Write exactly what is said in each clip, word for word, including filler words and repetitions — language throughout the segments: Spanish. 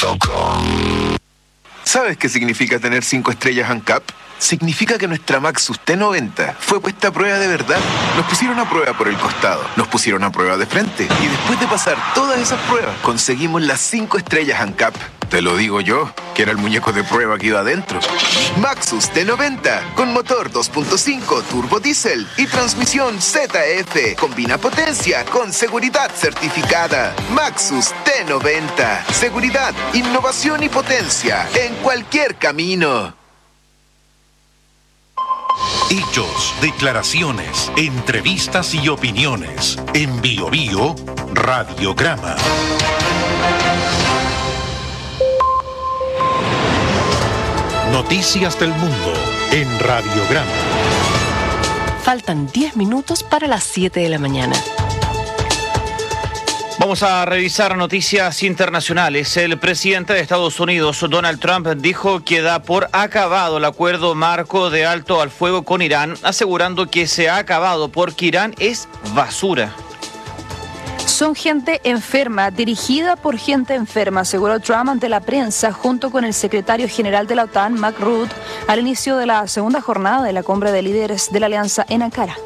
punto com. ¿Sabes qué significa tener cinco estrellas ANCAP? Significa que nuestra Maxus T noventa fue puesta a prueba de verdad. Nos pusieron a prueba por el costado, nos pusieron a prueba de frente y después de pasar todas esas pruebas, conseguimos las cinco estrellas ANCAP. Te lo digo yo, que era el muñeco de prueba que iba adentro. Maxus T noventa, con motor dos punto cinco turbo diésel y transmisión Z F. Combina potencia con seguridad certificada. Maxus T noventa. Seguridad, innovación y potencia en cualquier camino. Hechos, declaraciones, entrevistas y opiniones. En Bio Bio, Radiograma. Noticias del mundo en Radiograma. Faltan diez minutos para las siete de la mañana. Vamos a revisar noticias internacionales. El presidente de Estados Unidos, Donald Trump, dijo que da por acabado el acuerdo marco de alto al fuego con Irán, asegurando que se ha acabado porque Irán es basura. Son gente enferma, dirigida por gente enferma, aseguró Trump ante la prensa junto con el secretario general de la OTAN, Mark Rutte, al inicio de la segunda jornada de la cumbre de líderes de la alianza en Ankara.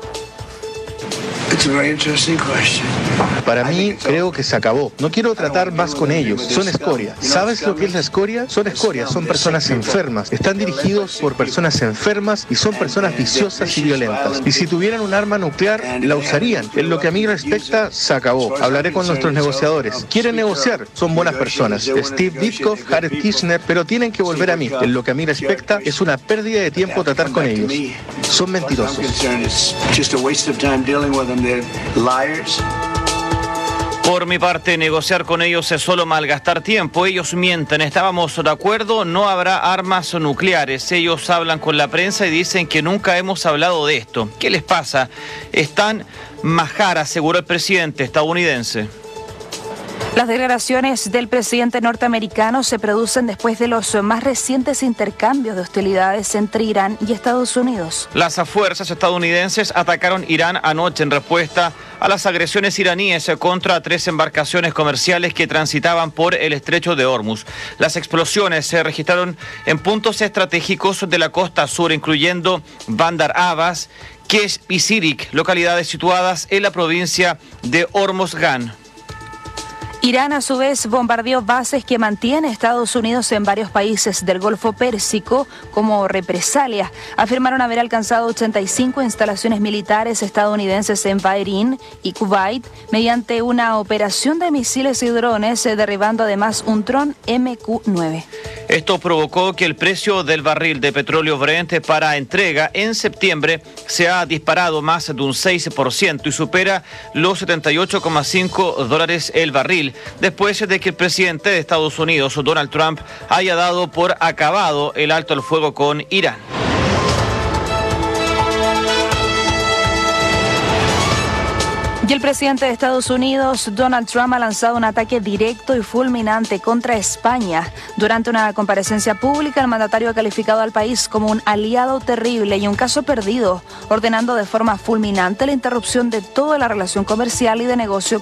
Para mí, creo que se acabó. No quiero tratar más con ellos. Son escoria. ¿Sabes lo que es la escoria? Son escoria. Son personas enfermas. Están dirigidos por personas enfermas y son personas viciosas y violentas. Y si tuvieran un arma nuclear, la usarían. En lo que a mí respecta, se acabó. Hablaré con nuestros negociadores. Quieren negociar. Son buenas personas. Steve Ditko, Jared Kushner, pero tienen que volver a mí. En lo que a mí respecta, es una pérdida de tiempo tratar con ellos. Son mentirosos. Por mi parte, negociar con ellos es solo malgastar tiempo. Ellos mienten. Estábamos de acuerdo, no habrá armas nucleares. Ellos hablan con la prensa y dicen que nunca hemos hablado de esto. ¿Qué les pasa? Están majara, aseguró el presidente estadounidense. Las declaraciones del presidente norteamericano se producen después de los más recientes intercambios de hostilidades entre Irán y Estados Unidos. Las fuerzas estadounidenses atacaron Irán anoche en respuesta a las agresiones iraníes contra tres embarcaciones comerciales que transitaban por el estrecho de Hormuz. Las explosiones se registraron en puntos estratégicos de la costa sur, incluyendo Bandar Abbas, Kesh y Sirik, localidades situadas en la provincia de Hormozgan. Irán, a su vez, bombardeó bases que mantiene Estados Unidos en varios países del Golfo Pérsico como represalia. Afirmaron haber alcanzado ochenta y cinco instalaciones militares estadounidenses en Bahrein y Kuwait mediante una operación de misiles y drones, derribando además un dron M Q nueve. Esto provocó que el precio del barril de petróleo Brent para entrega en septiembre se ha disparado más de un seis por ciento y supera los setenta y ocho coma cinco dólares el barril, después de que el presidente de Estados Unidos, Donald Trump, haya dado por acabado el alto al fuego con Irán. Y el presidente de Estados Unidos, Donald Trump, ha lanzado un ataque directo y fulminante contra España. Durante una comparecencia pública, el mandatario ha calificado al país como un aliado terrible y un caso perdido, ordenando de forma fulminante la interrupción de toda la relación comercial y de negocio